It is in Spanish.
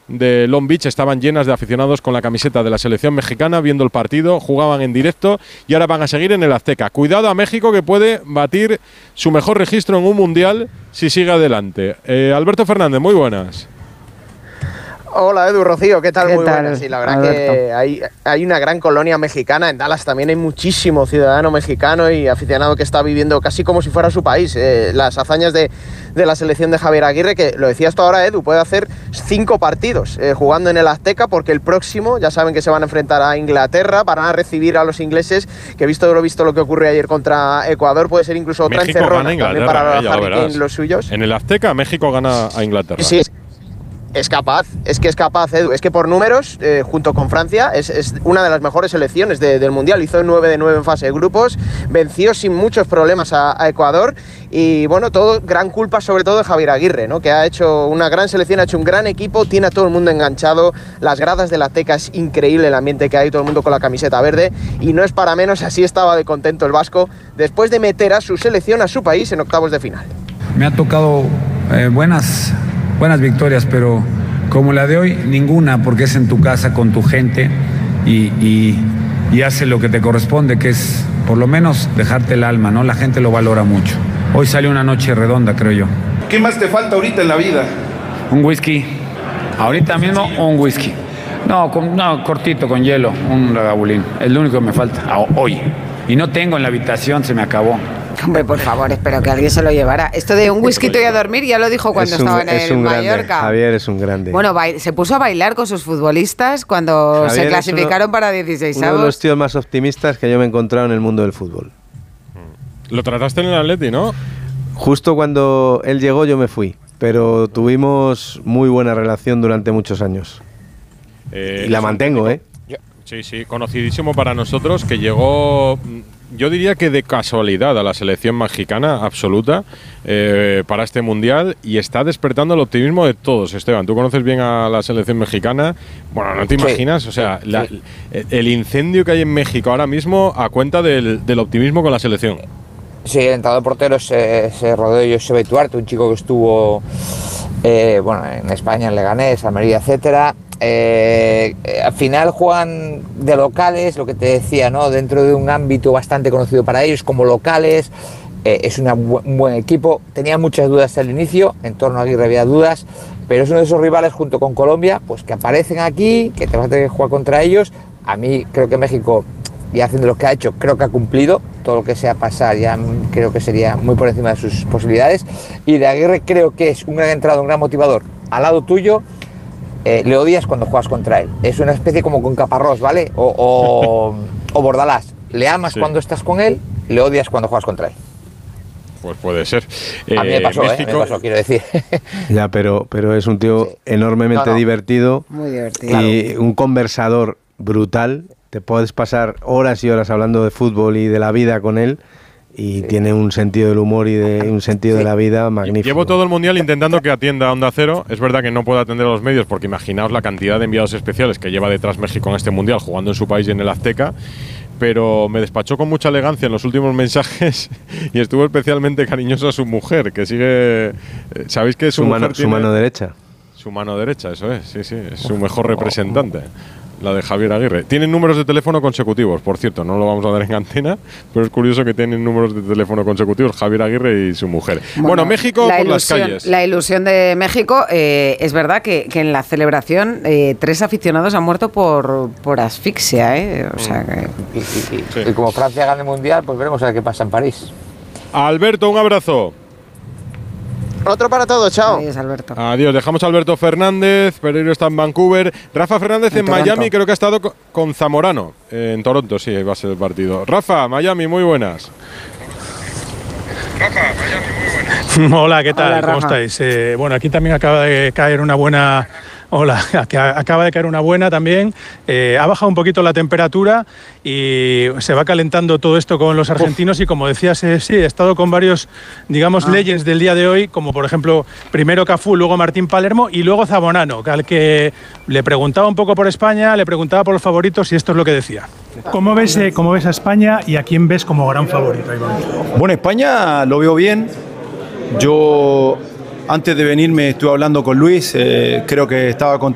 de Long Beach estaban llenas de aficionados con la camiseta de la selección mexicana viendo el partido, jugaban en directo y ahora van a seguir en el Azteca. Cuidado a México, que puede batir su mejor registro en un mundial si sigue adelante. Alberto Fernández, muy buenas. Hola Edu, Rocío, ¿qué tal? ¿Qué Muy tal, buenas. Sí, la verdad Alberto? que hay una gran colonia mexicana en Dallas. También hay muchísimo ciudadano mexicano y aficionado que está viviendo casi como si fuera su país. Las hazañas de la selección de Javier Aguirre, que lo decías tú ahora, Edu, puede hacer 5 partidos jugando en el Azteca, porque el próximo, ya saben que se van a enfrentar a Inglaterra, van a recibir a los ingleses, que visto lo que ocurrió ayer contra Ecuador, puede ser incluso otra México encerrona gana también para Harry Kane y los suyos. En el Azteca, México gana a Inglaterra. Sí, es capaz, Edu. Es que por números, junto con Francia, es una de las mejores selecciones del Mundial. Hizo 9 de 9 en fase de grupos, venció sin muchos problemas a Ecuador y, bueno, todo gran culpa sobre todo de Javier Aguirre, ¿no? Que ha hecho una gran selección, ha hecho un gran equipo, tiene a todo el mundo enganchado. Las gradas de la Azteca, es increíble el ambiente que hay, todo el mundo con la camiseta verde, y no es para menos, así estaba de contento el vasco después de meter a su selección, a su país, en octavos de final. Me ha tocado buenas victorias, pero como la de hoy, ninguna, porque es en tu casa, con tu gente, y hace lo que te corresponde, que es por lo menos dejarte el alma, ¿no? La gente lo valora mucho. Hoy salió una noche redonda, creo yo. ¿Qué más te falta ahorita en la vida? Un whisky. Ahorita mismo un whisky. No, cortito, con hielo, un ragabulín. Es lo único que me falta hoy. Y no tengo en la habitación, se me acabó. Hombre, por favor, espero que alguien se lo llevara. Esto de un whisky y a dormir ya lo dijo cuando estaba en el Mallorca. Javier es un grande. Bueno, se puso a bailar con sus futbolistas cuando Javier se clasificaron para 16avos. Uno de los tíos más optimistas que yo me he encontrado en el mundo del fútbol. Lo trataste en el Atleti, ¿no? Justo cuando él llegó yo me fui, pero tuvimos muy buena relación durante muchos años. Y la mantengo, ¿eh? Sí, conocidísimo para nosotros, que llegó, yo diría que de casualidad, a la selección mexicana absoluta para este Mundial, y está despertando el optimismo de todos. Esteban, tú conoces bien a la selección mexicana. Bueno, no te imaginas, o sea, el incendio que hay en México ahora mismo a cuenta del optimismo con la selección. Sí, el entrenador de porteros se rodeó de José Duarte, un chico que estuvo en España, en Leganés, Almería, etcétera. Al final juegan de locales, lo que te decía, ¿no? Dentro de un ámbito bastante conocido para ellos como locales. Es un buen equipo. Tenía muchas dudas al inicio, en torno a Aguirre había dudas, pero es uno de esos rivales junto con Colombia, pues que aparecen aquí, que te vas a tener que jugar contra ellos. A mí creo que México, y haciendo lo que ha hecho, creo que ha cumplido. Todo lo que sea pasar ya creo que sería muy por encima de sus posibilidades. Y de Aguirre creo que es un gran entrenador, un gran motivador al lado tuyo. Le odias cuando juegas contra él. Es una especie como con Caparrós, ¿vale? O Bordalás. Le amas cuando estás con él, le odias cuando juegas contra él. Pues puede ser. A mí me pasó, me pasó, quiero decir. Ya, pero es un tío enormemente divertido. Muy divertido. Y un conversador brutal. Te puedes pasar horas y horas hablando de fútbol y de la vida con él. Y tiene un sentido del humor y un sentido de la vida magnífico. Llevo todo el Mundial intentando que atienda a Onda Cero. Es verdad que no puedo atender a los medios, porque imaginaos la cantidad de enviados especiales que lleva detrás México en este Mundial, jugando en su país y en el Azteca. Pero me despachó con mucha elegancia en los últimos mensajes y estuvo especialmente cariñoso a su mujer, que sigue... ¿Sabéis que su mujer tiene mano derecha? Su mano derecha, eso es, sí, es su mejor representante. La de Javier Aguirre. Tienen números de teléfono consecutivos, por cierto, no lo vamos a dar en antena, pero es curioso que tienen números de teléfono consecutivos Javier Aguirre y su mujer. Bueno, México por las calles. La ilusión de México, es verdad que en la celebración 3 aficionados han muerto por asfixia, ¿eh? O sea y como Francia gana el Mundial, pues veremos a ver qué pasa en París. Alberto, un abrazo. Otro para todos, chao. Adiós, Alberto. Adiós, dejamos a Alberto Fernández, Pereiro está en Vancouver, Rafa Fernández en Miami, creo que ha estado con Zamorano, en Toronto, sí, ahí va a ser el partido. Rafa, Miami, muy buenas. Hola, ¿qué tal? Hola, ¿Cómo estáis? Bueno, aquí también acaba de caer una buena... Hola, acaba de caer una buena también. Ha bajado un poquito la temperatura y se va calentando todo esto con los argentinos. Y como decías, sí, he estado con varios, digamos, legends del día de hoy, como por ejemplo, primero Cafú, luego Martín Palermo y luego Zamorano, al que le preguntaba un poco por España, le preguntaba por los favoritos y esto es lo que decía. ¿Cómo ves a España y a quién ves como gran favorito, Iván? Bueno, España lo veo bien. Yo, antes de venirme, estuve hablando con Luis, creo que estaba contento.